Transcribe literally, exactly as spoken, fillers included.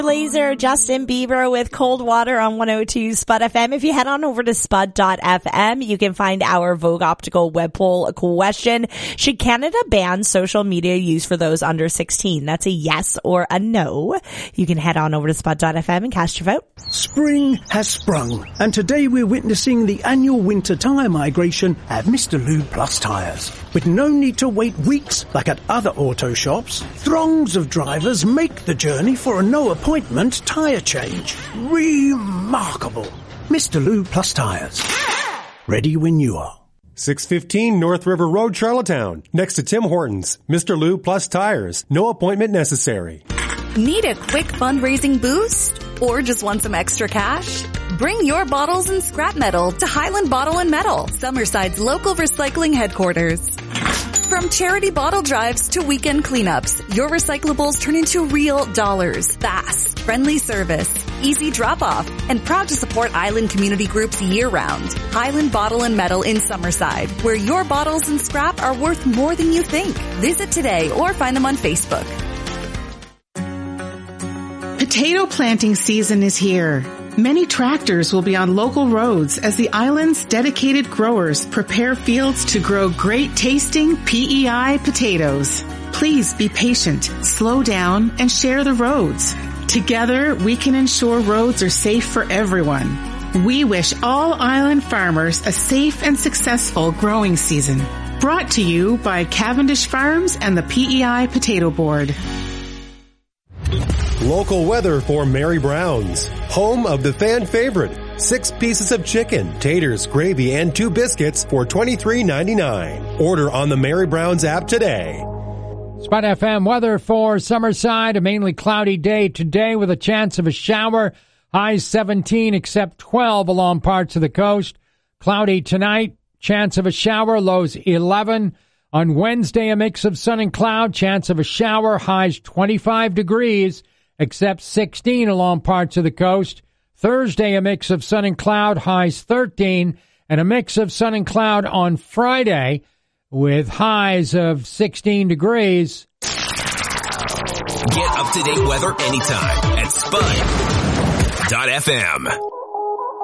Laser, Justin Bieber with Cold Water on one oh two Spud F M. If you head on over to spud dot f m, you can find our Vogue Optical web poll question. Should Canada ban social media use for those under sixteen? That's a yes or a no. You can head on over to spud dot f m and cast your vote. Spring has sprung, and today we're witnessing the annual winter tyre migration at Mister Lube Plus Tyres. With no need to wait weeks like at other auto shops, throngs of drivers make the journey for a no-appointment tyre change. Remarkable. Mister Lube Plus Tyres. Ready when you are. six fifteen North River Road, Charlottetown. Next to Tim Hortons. Mister Lube Plus Tires. No appointment necessary. Need a quick fundraising boost? Or just want some extra cash? Bring your bottles and scrap metal to Highland Bottle and Metal, Summerside's local recycling headquarters. From charity bottle drives to weekend cleanups, your recyclables turn into real dollars. Fast, friendly service, easy drop-off, and proud to support Island community groups year-round. Highland Bottle and Metal in Summerside, where your bottles and scrap are worth more than you think. Visit today or find them on Facebook. Potato planting season is here. Many tractors will be on local roads as the island's dedicated growers prepare fields to grow great tasting P E I potatoes. Please be patient, slow down, and share the roads. Together, we can ensure roads are safe for everyone. We wish all island farmers a safe and successful growing season. Brought to you by Cavendish Farms and the P E I Potato Board. Local weather for Mary Brown's, home of the fan favorite. Six pieces of chicken, taters, gravy, and two biscuits for twenty-three ninety-nine. Order on the Mary Brown's app today. Spud F M weather for Summerside. A mainly cloudy day today with a chance of a shower. Highs seventeen except twelve along parts of the coast. Cloudy tonight. Chance of a shower. Lows eleven. On Wednesday, a mix of sun and cloud. Chance of a shower. Highs twenty-five degrees except sixteen along parts of the coast. Thursday, a mix of sun and cloud. Highs thirteen. And a mix of sun and cloud on Friday with highs of sixteen degrees. Get up-to-date weather anytime at spud dot f m.